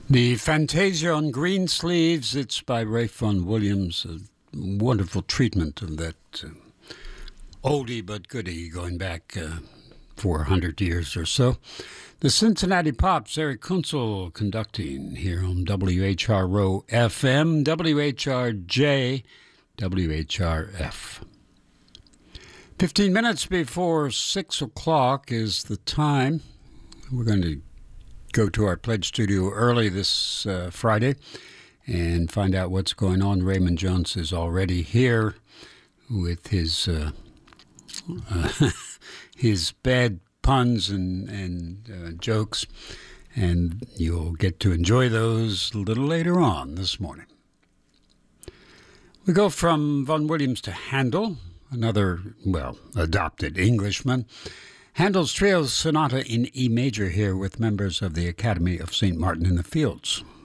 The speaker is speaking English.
The Fantasia on Green Sleeves, it's by Ralph Vaughan Williams. A wonderful treatment of that oldie but goodie going back 400 years or so. The Cincinnati Pops, Eric Kunzel conducting here on WHRO FM, WHRJ, WHRF. 15 minutes before 6 o'clock is the time. We're going to go to our Pledge Studio early this Friday and find out what's going on. Raymond Jones is already here with his his bad puns and jokes, and you'll get to enjoy those a little later on this morning. We go from Vaughan Williams to Handel, another, adopted Englishman. Handel's Trio Sonata in E major here with members of the Academy of St. Martin in the Fields.